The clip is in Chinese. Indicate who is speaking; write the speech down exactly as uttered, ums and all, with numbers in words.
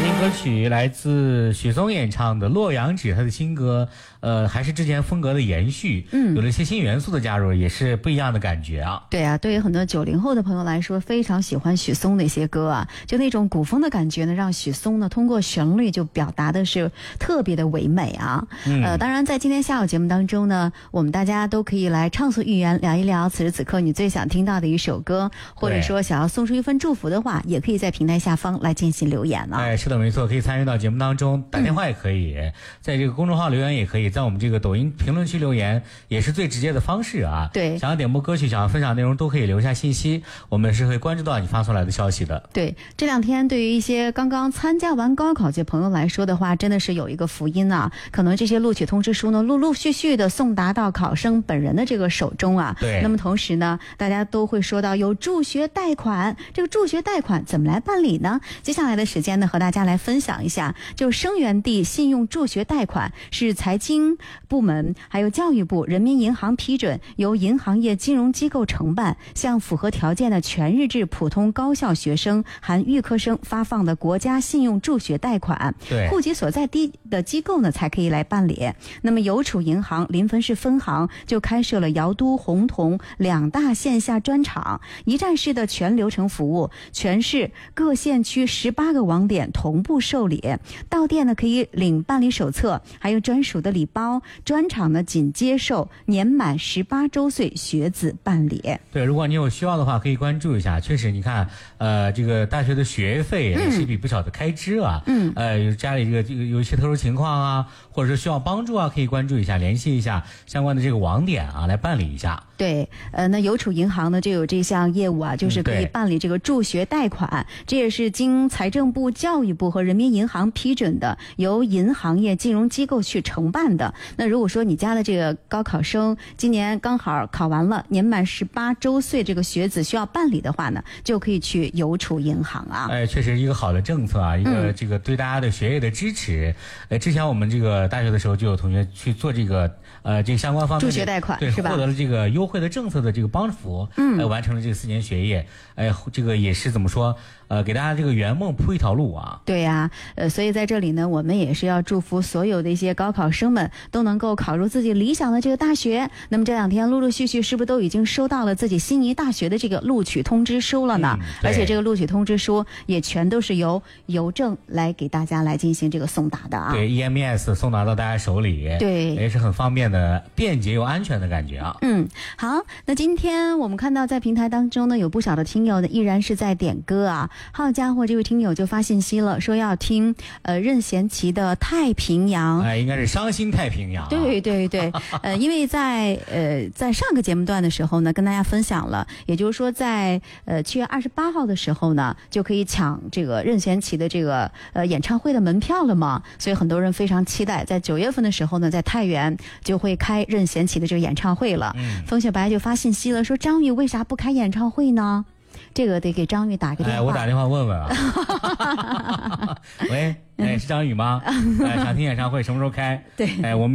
Speaker 1: 听歌曲来自许嵩演唱的《洛阳纸》，他的新歌，呃，还是之前风格的延续，嗯，有了一些新元素的加入，也是不一样的感觉啊。
Speaker 2: 对啊，对于很多九零后的朋友来说，非常喜欢许嵩的一些歌啊，就那种古风的感觉呢，让许嵩呢通过旋律就表达的是特别的唯美啊。嗯、呃，当然在今天下午节目当中呢，我们大家都可以来畅所欲言，聊一聊此时此刻你最想听到的一首歌，或者说想要送出一份祝福的话，也可以在平台下方来进行留言了。
Speaker 1: 哎，是的，没错，可以参与到节目当中，打电话也可以，嗯、在这个公众号留言也可以，在我们这个抖音评论区留言也是最直接的方式啊。
Speaker 2: 对，
Speaker 1: 想要点播歌曲，想要分享内容都可以留下信息，我们是会关注到你发送来的消息的。
Speaker 2: 对，这两天对于一些刚刚参加完高考这朋友来说的话，真的是有一个福音啊，可能这些录取通知书呢陆陆续续的送达到考生本人的这个手中啊。
Speaker 1: 对，
Speaker 2: 那么同时呢，大家都会说到有助学贷款，这个助学贷款怎么来办理呢？接下来的时间呢，和大家来分享一下，就生源地信用助学贷款是财经部门还有教育部、人民银行批准，由银行业金融机构承办，向符合条件的全日制普通高校学生含预科生发放的国家信用助学贷款。
Speaker 1: 对，
Speaker 2: 户籍所在地的机构呢才可以来办理。那么邮储银行临汾市分行就开设了瑶都、洪桐两大线下专场，一站式的全流程服务，全市各县区十八个网点同步受理。到店呢可以领办理手册，还有专属的礼包。专场呢仅接受年满十八周岁学子办理。
Speaker 1: 对，如果你有需要的话，可以关注一下。确实，你看，呃，这个大学的学费也是一笔不小的开支啊。嗯。呃，家里这个这个有一些特殊情况啊，或者是需要帮助啊，可以关注一下，联系一下相关的这个网点啊，来办理一下。
Speaker 2: 对，呃，那邮储银行呢就有这项业务啊，就是可以办理这个助学贷款，嗯、这也是经财政部、教育部和人民银行批准的，由银行业金融机构去承办的。那如果说你家的这个高考生今年刚好考完了，年满十八周岁，这个学子需要办理的话呢，就可以去邮储银行啊。
Speaker 1: 哎，确实一个好的政策啊，一个这个对大家的学业的支持。呃、嗯，之前我们这个大学的时候就有同学去做这个呃这个相关方面
Speaker 2: 助学贷款，
Speaker 1: 对，
Speaker 2: 是吧？
Speaker 1: 获得了这个优惠的政策的这个帮扶，嗯，呃，完成了这个四年学业，哎、呃，这个也是怎么说？呃，给大家这个圆梦铺一条路啊。
Speaker 2: 对呀、啊，呃，所以在这里呢，我们也是要祝福所有的一些高考生们都能够考入自己理想的这个大学。那么这两天陆陆续续是不是都已经收到了自己心仪大学的这个录取通知书了呢？嗯、而且这个录取通知书也全都是由邮政来给大家来进行这个送达的啊。
Speaker 1: 对 ，E M E S 送达到大家手里，
Speaker 2: 对，
Speaker 1: 也是很方便的、便捷又安全的感觉啊。
Speaker 2: 嗯，好，那今天我们看到在平台当中呢，有不少的听友呢依然是在点歌啊。好家伙，这位听友就发信息了，说要听呃任贤齐的《太平洋》。
Speaker 1: 哎，应该是伤心太平洋、啊。
Speaker 2: 对对对，呃，因为在呃在上个节目段的时候呢，跟大家分享了，也就是说在呃七月二十八号的时候呢，就可以抢这个任贤齐的这个呃演唱会的门票了嘛，所以很多人非常期待，在九月份的时候呢，在太原就会开任贤齐的这个演唱会了。嗯，风雪白就发信息了，说张宇为啥不开演唱会呢？这个得给张宇打个电话。
Speaker 1: 哎，我打电话问问啊。喂，哎，是张宇吗？哎，想听演唱会什么时候开？
Speaker 2: 对，
Speaker 1: 哎，我们。